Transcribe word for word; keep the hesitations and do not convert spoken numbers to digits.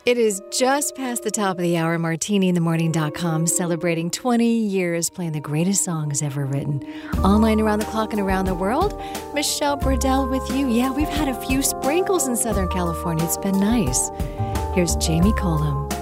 It is just past the top of the hour. martini in the morning dot com celebrating twenty years playing the greatest songs ever written. Online around the clock and around the world, Michelle Burdell with you. Yeah, we've had a few sprinkles in Southern California. It's been nice. Here's Jamie Cullum.